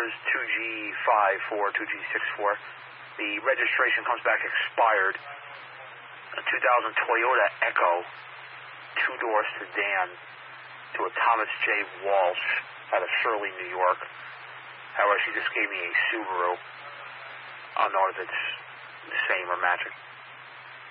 cars, 2G54, 2G64. The registration comes back expired. A 2000 Toyota Echo, two-door sedan to a Thomas J. Walsh out of Shirley, New York. However, she just gave me a Subaru. I don't know if it's the same or matching.